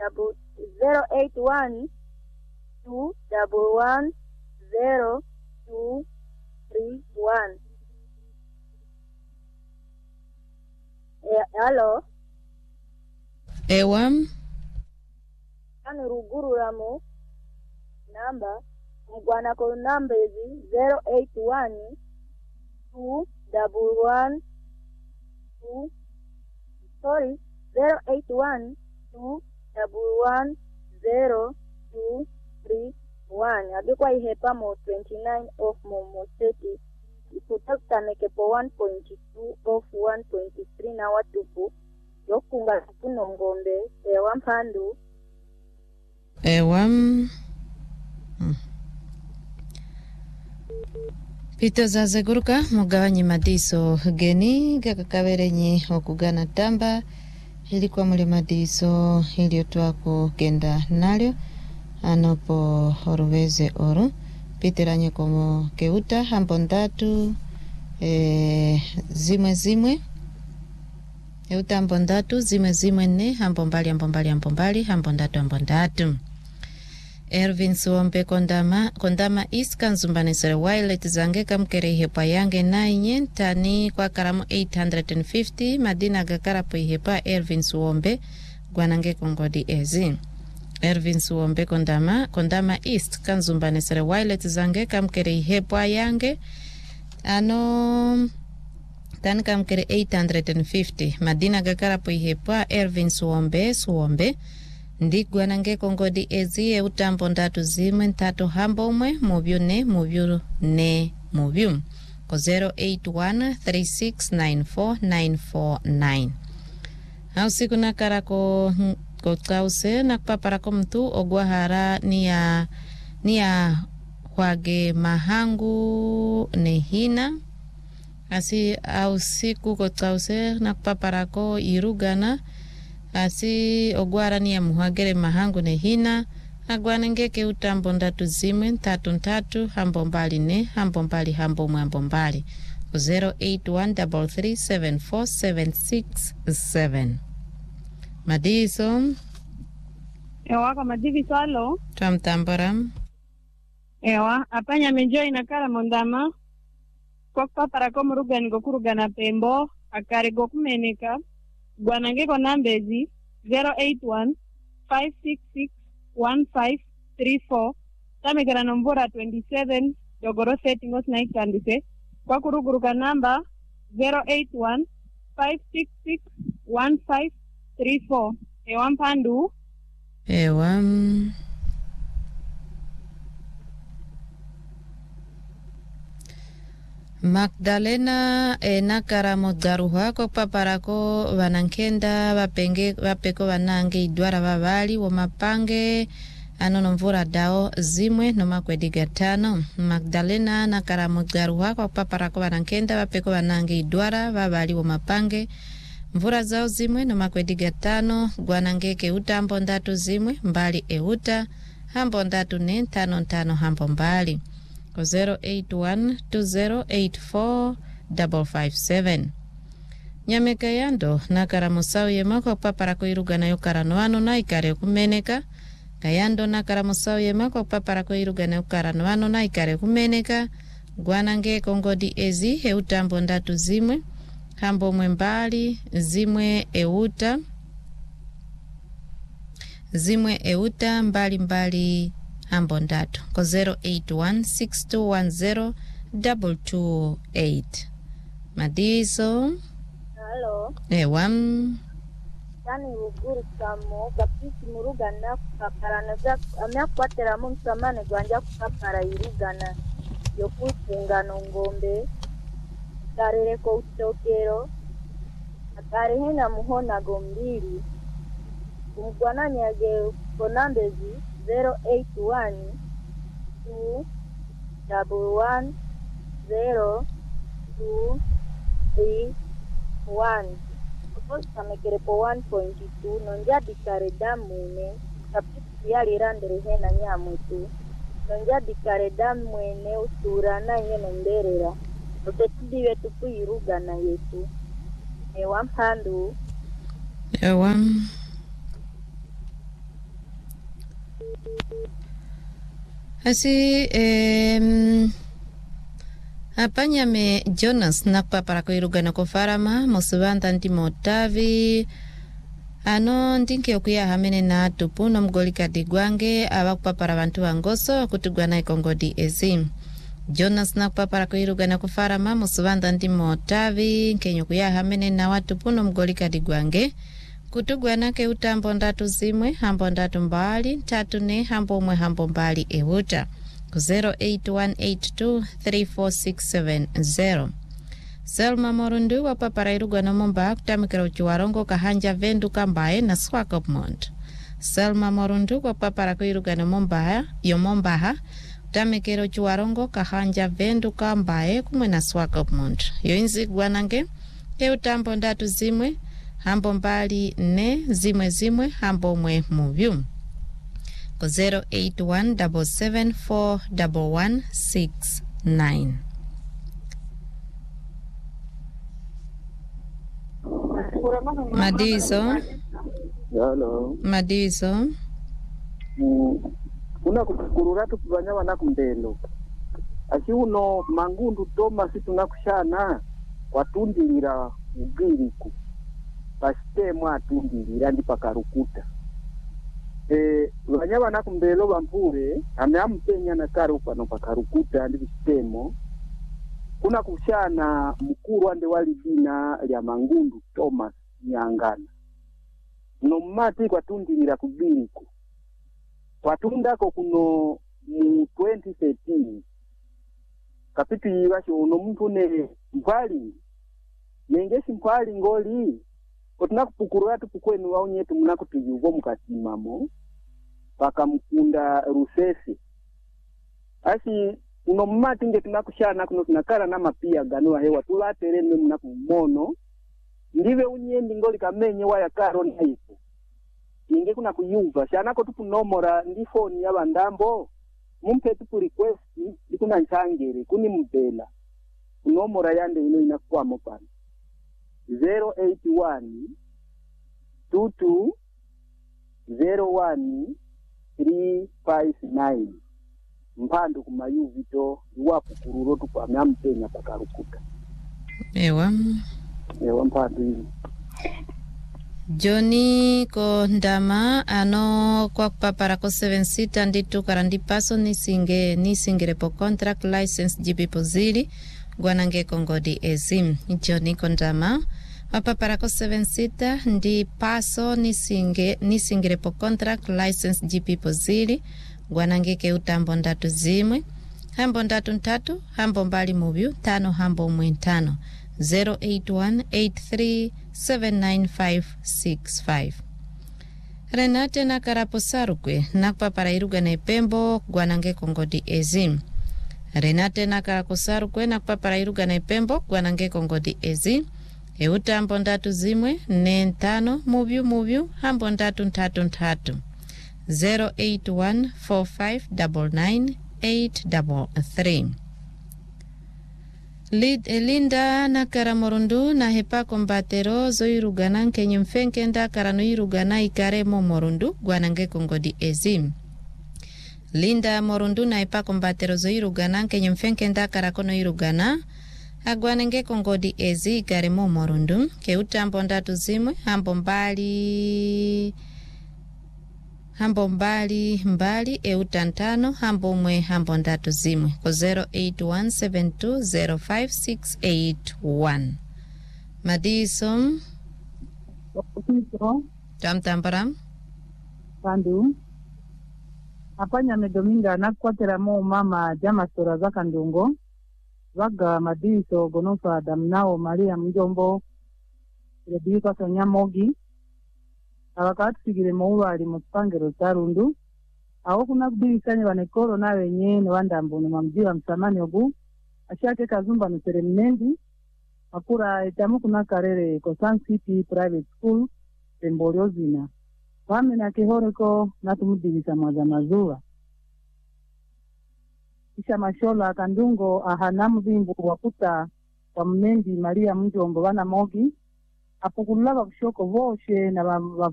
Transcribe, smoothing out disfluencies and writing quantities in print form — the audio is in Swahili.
081 211 0231. Hello. Ewam. Ani ruguru ramu namba mgwana ko namba hizi 081 211 081 211 0231. Abikwa ihepa mo 29 of mo seti ikutakta nekepo 1.2 of 1.3 na watupu yokunga kuno ngombe ewa mpandu Ewam. Pito za zeguruka mugawanyi madiso geni gakakawerenyi okugana tamba ilikuwa muli madiso iliyotwako kenda nalyo anopo oruweze oru piteranye komo keuta hambo ndatu zimwe euta hambo ndatu zimwe ne hambo mbali hambo ndatu Ervin Suombe kondama iska nzumbanisere Wilet zangeka mkere ihepa yange nainye ntani kwa karamu 850 madina gakarapo ihepa Ervin Suombe gwanange kongodi ezi Ervin Suombe kondama east kanzumbanisere Wilet zangeka mkere ihepa yange ano tani kamkere 850 madina gakarapo ihepa Ervin Suombe ndigwa nange kongodi ezi eutambo ndatu zimwe ntatu hambo umwe muvyu ko 0813694949 hausiku nakara ko kause nakupapara ko mtu ogwahara niya hwage mahangu nehina asi hausiku kause nakupapara ko irugana asi ogwara ni ya muhagere mahangu nehina agwanengeke utambo ndatu zimwe ntatu hambo mbali ne hambo mbali 0813374767 Madiso Ewa kama diviso alo Tamtamboram Ewa apanya menjoi nakala mondama kwa para komu rugani gokurugana pembo akare gokumeneka gwanange ko nambezi 081-566-1534 tamekera nombora 27 dogoro setingos naikandise kwa kuruguruka namba 081-566-1534 ewa mpandu ewa Magdalena nakara modaruha ko paparako wanankenda wapeko wanange idwara wabali wamapange anono mvura dao zimwe noma kwediga tano Magdalena nakara modaruha ko paparako wanankenda wapeko wanange idwara wabali wamapange mvura zao zimwe noma kwediga tano gwanangeke utambo ndatu zimwe mbali euta hambo ndatu ne tano hambo mbali 08120845557 Nyameka yando nakara musau yemako paparako irugana yokaranoano na ikare kumeneka kayando nakara musau yemako paparako irugana yokaranoano na ikare kumeneka gwanange kongodi ezi heutambo ndatu zimwe hambo mwembali zimwe euta mbali hambo ndatu ko 0816210228 Madiso Hello. Ewam Yani uguru kamo bapisi murugana kukaparana za amyakwatera mu nsamane gwanja kukapara irugana yokusungano ngombe karere ko utokero akare hena muhona gombiri umugwana nyage konambezi 081 211 0231 kamekere po 1.2 nonja dikare damune kapiti yali randere hena nyamwetu nonja dikare damwene usura na yene nderera otetibi wetu kuirugana yetu ewa mpandu ewa Asi apanyame Jonas nakpa para kuirugana kofarama mosubanta ntimo Otavi ano ndinke okuya hamene na tupuno mgolika digwange abakpa para bantu wangoso kutugwana ikongodi ezi Jonas nakpa para kuirugana kofarama mosubanta ntimo Otavi nkenyo kuya hamene na watu puno mgolika digwange kutugwana ke utambo ndatu zimwe hambo ndatu mbali tatu ne hambo mwe hambo mbali ewuta 0818234670 Selma Morundu wapa para irugana momba kutamikira uchiwarongo kahanja vendu kambaye na Swakopmund. Selma Morundu wapa para kuirugana momba yomombaha kutamikira uchiwarongo kahanja vendu kambaye kumwe na Swakopmund. Yoinzi gwanange ke utambo ndatu zimwe hambo mbali ne zimwe hambo mwe muvyu 0817741169. Madiso. Hello. Madiso. Una kukururatu kubanya wanakumbelo. Asi uno mangundu Thomas tunakushana watundilira ubiriku. Pasitemu atundilira ndi pakarukuta. Vanya wanakumbelo bampure ameamupenya na karo pano pakarukuta ndi sistemo kuna kushana mkuru ande wali dina lya mangundu Thomas Nyangana no mmati kwa tundilira kubiriku kwa tundako kuno mu 2013 kapiti yibasho uno mtu ne mpali nengeshi mpali ngoli kotina kupukuru tupukwenu waunyetu munakutuyugo mukatimamo paka mkunda Rusesi asi uno mmati nge tunakushana kuno tunakala na mapia ganua hewa tulaterene munakumono ndive unyendi ngoli kamenye waya karo na ipo inge kuna kuyuva shanako tupu nomora ndi phone ya bandambo mumpe tupu request ikuna nchangere kuni mbela nomora yande ino inakwamo pana 081 22 01 359 mpando kumayuvito iwapo kururo tupu ameampenya pakarukuta Ewa mpando hili Johnny Kondama ano kwa papara ko 76 nditu karandi paso nisingere po contract license jibi pozili gwanange kongodi ezim Johnny Kondama papara ko 76 ndi paso nisingere po contract license jibi pozili gwanange ke utambo ndatu zimwe hambo ndatu ntatu hambo mbali mubyu tano hambo mwentano 0818379565 Renate na karaposarukwe nakpa para iruga na ipembo gwanange kongodi ezim Renate na karaposarukwe nakpa para iruga na ipembo gwanange kongodi ezim utambo ndatu zimwe nentano mubyu hambo ndatu ntatu 0814599833 Linda na karamorundu na hepa kombatero zoirugana kenye mfenke nda karano irugana ikaremo morundu gwanange kongodi ezim Linda morundu na hepa kombatero zoirugana kenye mfenke nda karakono irugana agwanange kongodi ezi ikaremo morundu ke utambo ndatu zimwe hambo mbali utantano hambo mwe hambo ndatu zimwe ko 0817205681 Madisom tamtambaram Pandu apanya medominga nakwatera mo mama jama stora za kandungo vaga Madiso gonofa damnao Maria mjombo redika sonyamogi abakatusigire mu bali mu pangero tarundu aho kuna kubisanye banekoro na wenye ne wandambo ne mamjiwa msamani ogu ashake kazumba no seremendi akura etamu kuna karere ko Sun City Private School Temboriozina wame na kihoreko natumudibisa mwaza mazua kisha mashola kandungo ahanamu bimbu wakuta wa mmendi Maria mjombo bana mogi apokulaba kushoko voshe na